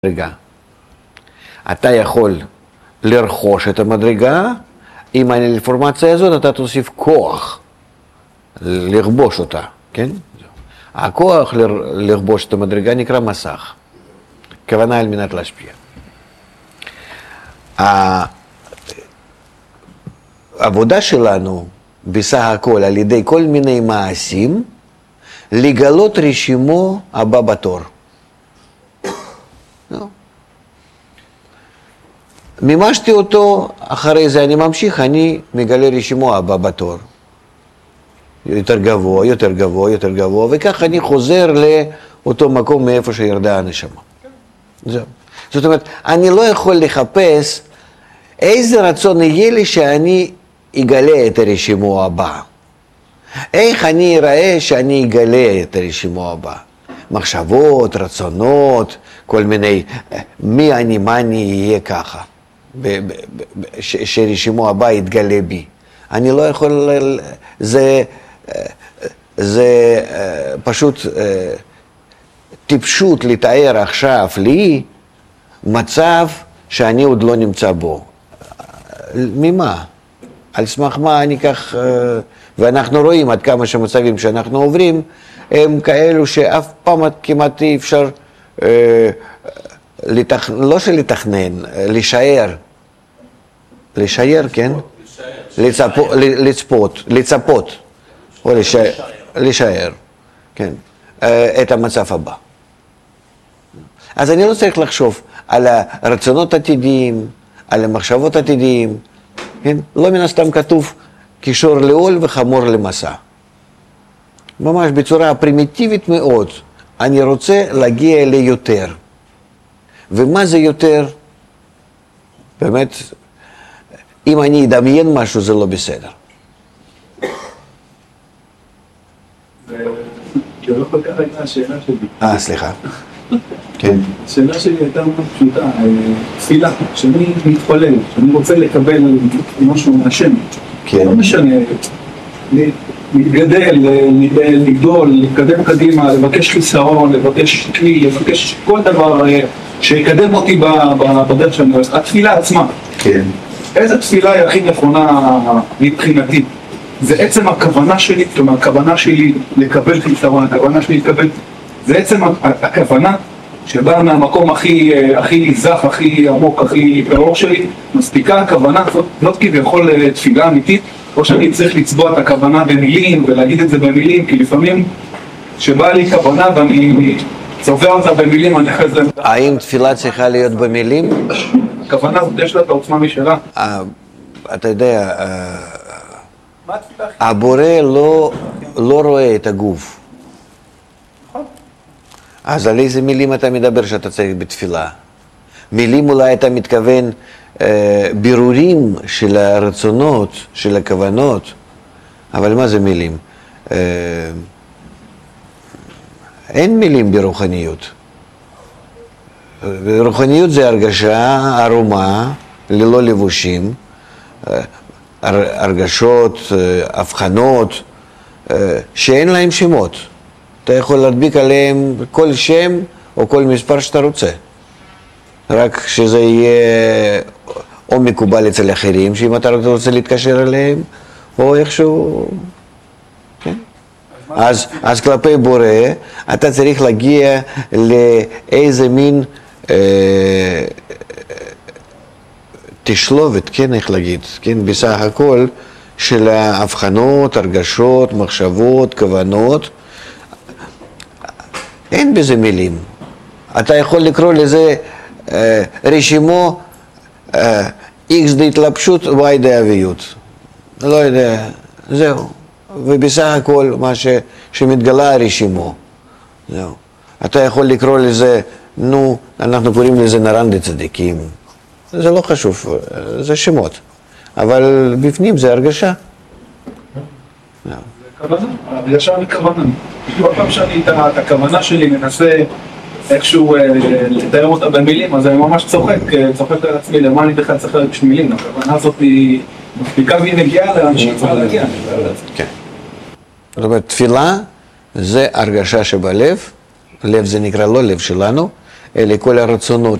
מדרגה. אתה יכול לרכוש את המדרגה, עם האינפורמציה הזאת אתה תוסיף כוח לכבוש אותה, כן? הכוח לכבוש את המדרגה נקרא מסך, כוונה על מנת להשפיע. העבודה שלנו בסך הכל על ידי כל מיני מעשים, לגלות רשימו הבא בתור. מימשתי אותו, אחרי זה אני ממשיך, אני מגלה רשימו הבא בתור. יותר גבוה, יותר גבוה, יותר גבוה, וכך אני חוזר לאותו מקום מאיפה שירדה הנשמה. זהו. זאת אומרת, אני לא יכול לחפש איזה רצון יהיה לי שאני אגלה את הרשימו הבא. איך אני אראה שאני אגלה את הרשימו הבא. מחשבות, רצונות, כל מיני, מי אני, מה אני אהיה ככה. שרשימו הבא יתגלה בי. אני לא יכול, זה פשוט טיפשות לתאר עכשיו לי מצב שאני עוד לא נמצא בו. ממה? על סמך מה אני כך, ואנחנו רואים עד כמה שמצבים שאנחנו עוברים הם כאלו שאף פעם כמעט אי אפשר לא שלתכנן, לשער, כן? לצפות, או לשער, כן, את המצב הבא. אז אני לא צריך לחשוב על הרצונות עתידיים, על המחשבות עתידיים, כן? לא מן הסתם כתוב קישור לעול וחמור למסע. ממש בצורה פרימיטיבית מאוד, אני רוצה להגיע ליותר. ומה זה יותר? באמת, אם אני אדמיין משהו, זה לא בסדר. לא כל כך הייתה השאלה שלי. סליחה. כן. השאלה שלי הייתה מאוד פשוטה, תפילה, שאני מתפלל, שאני רוצה לקבל משהו מהשם. כן. לא משנה, להתגדל, לגדול, להתקדם קדימה, לבקש חיסרון, לבקש כלי, לבקש כל דבר שיקדם אותי בדרך שאני הולך. התפילה עצמה. כן. איזה תפילה היא הכי נכונה מבחינתי? זה עצם הכוונה שלי, כלומר, הכוונה שלי לקבל חיסרון, הכוונה שלי לקבל, זה עצם הכוונה שבאה מהמקום הכי זך, הכי עמוק, הכי פעור שלי, מספיקה הכוונה, זאת כביכול תפילה אמיתית, או שאני צריך לצבוע את הכוונה במילים ולהגיד את זה במילים, כי לפעמים שבאה לי כוונה ואני צובע אותה במילים, אני אחרי זה... האם תפילה צריכה להיות במילים? הכוונה הזאת יש לה את העוצמה משלה. אתה יודע, הבורא לא רואה את הגוף. אז על איזה מילים אתה מדבר שאתה צריך בתפילה? מילים אולי אתה מתכוון בירורים של הרצונות, של הכוונות, אבל מה זה מילים? אין מילים ברוחניות. רוחניות זה הרגשה ערומה, ללא לבושים, הרגשות, הבחנות, שאין להם שמות. אתה יכול להדביק עליהם כל שם או כל מספר שאתה רוצה. רק שזה יהיה או מקובל אצל אחרים, שאם אתה רוצה להתקשר אליהם, או איכשהו... כן? אז כלפי בורא, אתה צריך להגיע לאיזה מין תשלובת, כן, איך להגיד, כן, בסך הכל של ההבחנות, הרגשות, מחשבות, כוונות, אין בזה מילים. אתה יכול לקרוא לזה רשימו X להתלבשות, Y דאביות. לא יודע, זהו. ובסך הכל מה שמתגלה הרשימו. זהו. אתה יכול לקרוא לזה, אנחנו קוראים לזה נרן דצדיקים. זה לא חשוב, זה שמות. אבל בפנים זה הרגשה. זה כוונה, הרגשה וכוונה. כל פעם שאני את הכוונה שלי מנסה איכשהו לתאר אותה במילים, אז אני ממש צוחק על עצמי, למה אני בכלל צריך להרגיש מילים. הכוונה הזאת היא מספיקה והיא נגיעה לאנשים צריכה להגיע. כן. זאת אומרת, תפילה זה הרגשה שבלב, לב זה נקרא לא לב שלנו, אלה כל הרצונות